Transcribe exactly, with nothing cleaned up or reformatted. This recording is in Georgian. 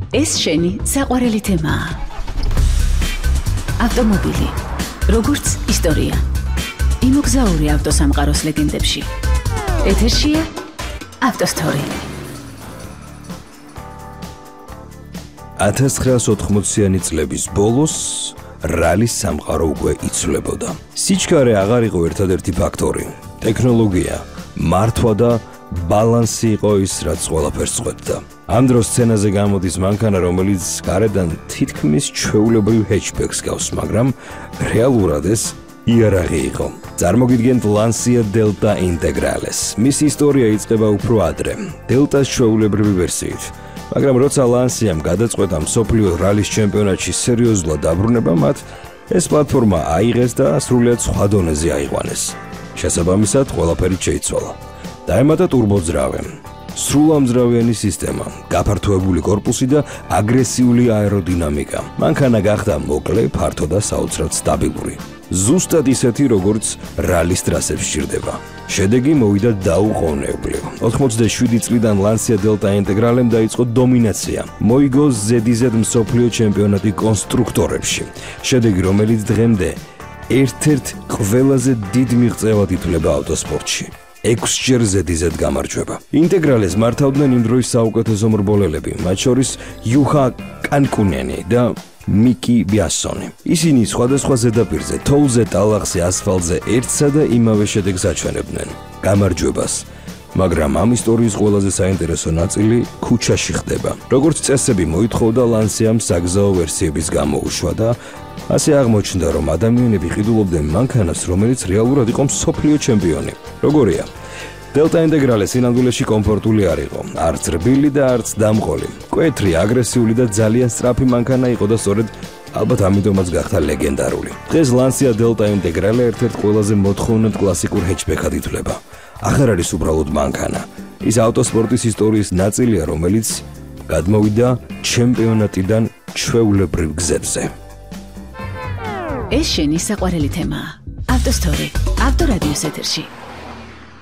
ეს შენი საყვარელი თემაა. ავტომობილი, როგორც ისტორია. იმოგზაური ავტოსამყაროს ლეგენდებში. ეთერშია ავტოსტორი. ათას ცხრაასი ოთხმოციანი წლების ბოლოს რალის სამყარო უკვე იცვლებოდა. სიჩქარე აღარ იყო ერთადერთი ფაქტორი. ტექნოლოგია, მართვა და ბალანსი იყო ის, რაც ყველაფერს წყვეტდა. ამ დროს სცენაზე გამოდის მანქანა, რომელიც გარედან თითქმის ჩვეულებრივ ჰეჩბექს გავს, მაგრამ რეალურად ეს იარაღი იყო. წარმოგიდგენთ Lancia Delta Integrales. მისი ისტორია იწყება უფრო ადრე, Delta-ს ჩვეულებრივი ვერსიით. მაგრამ როცა Lancia-მ გადაწყვეტა მსოფლიო რალის ჩემპიონატში სერიოზულად დაბრუნება, მათ ეს პლატფორმა აიღეს და სრულიად სხვა დონეზე აიყვანეს. შესაბამისად, ყველაფერი შეიცვალა. დაემატა ტურბოძრავი, სრულამძრავიანი სისტემა, გაფართოებული корпуსი და აგრესიული აეროდინამიკა. მანქანა გახდა მოკლე, ფართო და საოცრად სტაბილური. ზუსტად ისეთი, როგორც რალის ტრასებს სჭირდება. შედეგი მოვიდა დაუყოვნებლივ. ოთხმოცდაშვიდი წლიდან Lancia Delta Integrale-მ დაიწყო დომინაცია. მოიგო ზედიზედ მსოფლიო ჩემპიონატი კონსტრუქტორებში. შედეგი, რომელიც დღემდე ერთ-ერთ ყველაზე დიდ მიღწევად ითვლება ავტოსპორტში. ექვსჯერ ზედიზედ გამარჯვება. ინტეგრალეს მართავდნენ იმ დროის საუკეთესო მრბოლელები, მათ შორის იუჰა კანკუნენი და მიკი ბიასონი. ისინი სხვადასხვა ზედაპირზე, თოვლზე, ტალახზე, ასფალტზე ერთსა და იმავე შედეგს აჩვენებდნენ. გამარჯვებას. მაგრამ ამ ისტორიის ყველაზე საინტერესო ნაწილი ქუჩაში ხდება. როგორც წესები მოითხოვდა, Lancia-მ საგზაო ვერსიების გამოუშვა და ასე აღმოჩნდა, რომ ადამიანები ყიდულობდნენ მანქანას, რომელიც რეალურად იყო მსოფლიო ჩემპიონი. როგორია? Delta Integrale სინამდვილეში კომფორტული არ იყო, არც რბილი და არც დამყოლი. კვეთრი, აგრესიული და ძალიან სწრაფი მანქანა იყო და სწორედ ალბათ ამიტომაც გახდა ლეგენდარული. დღეს Lancia Delta Integrale ერთ-ერთ ყველაზე მოთხოვნად კლასიკურ ჰეჩბექად ითვლება. აღარ არის უბრალოდ მანქანა. ის ავტოსპორტის ისტორიის ნაწილია, რომელიც გადმოვიდა ჩემპიონატიდან ჩვეულებრივ გზებზე. ეს შენი საყვარელი თემაა. ავტოსტორი, ავტორადიოს ეთერში.